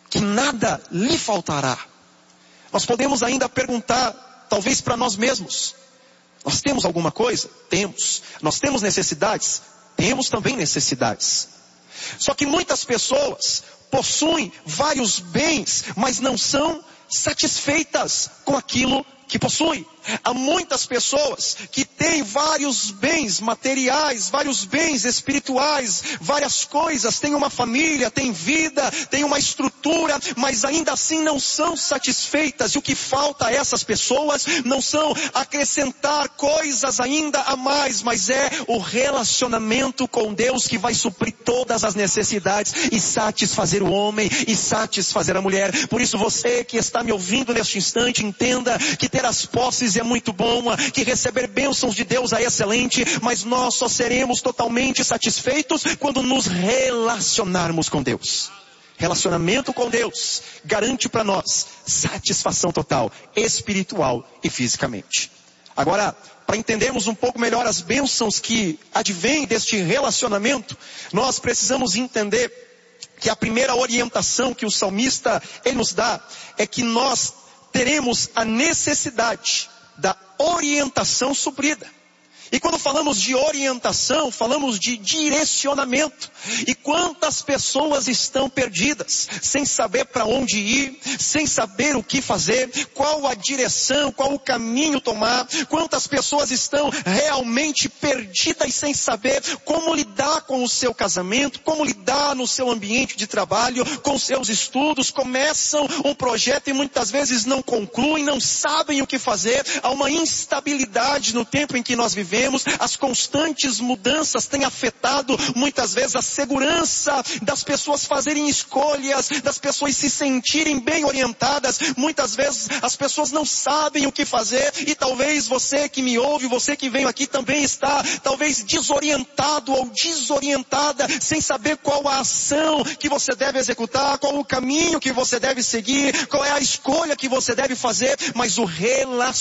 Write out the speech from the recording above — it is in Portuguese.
que nada lhe faltará. Nós podemos ainda perguntar, talvez para nós mesmos: nós temos alguma coisa? Temos. Nós temos necessidades? Temos também necessidades. Só que muitas pessoas possuem vários bens, mas não são satisfeitas com aquilo que possuem. Há muitas pessoas que têm vários bens materiais, vários bens espirituais, várias coisas, têm uma família, têm vida, têm uma estrutura, mas ainda assim não são satisfeitas. E o que falta a essas pessoas não são acrescentar coisas ainda a mais, mas é o relacionamento com Deus que vai suprir todas as necessidades e satisfazer o homem e satisfazer a mulher. Por isso você que está me ouvindo neste instante, entenda que ter as posses é muito bom, que receber bênçãos de Deus é excelente, mas nós só seremos totalmente satisfeitos quando nos relacionarmos com Deus. Relacionamento com Deus garante para nós satisfação total, espiritual e fisicamente. Agora, para entendermos um pouco melhor as bênçãos que advêm deste relacionamento, nós precisamos entender que a primeira orientação que o salmista ele nos dá é que nós teremos a necessidade da orientação suprida. E quando falamos de orientação, falamos de direcionamento. E quantas pessoas estão perdidas, sem saber para onde ir, sem saber o que fazer, qual a direção, qual o caminho tomar. Quantas pessoas estão realmente perdidas, sem saber como lidar com o seu casamento, como lidar no seu ambiente de trabalho, com seus estudos. Começam um projeto e muitas vezes não concluem, não sabem o que fazer. Há uma instabilidade no tempo em que nós vivemos. As constantes mudanças têm afetado muitas vezes a segurança das pessoas fazerem escolhas, das pessoas se sentirem bem orientadas. Muitas vezes as pessoas não sabem o que fazer e talvez você que me ouve, você que veio aqui também está talvez desorientado ou desorientada, sem saber qual a ação que você deve executar, qual o caminho que você deve seguir, qual é a escolha que você deve fazer, mas o relacionamento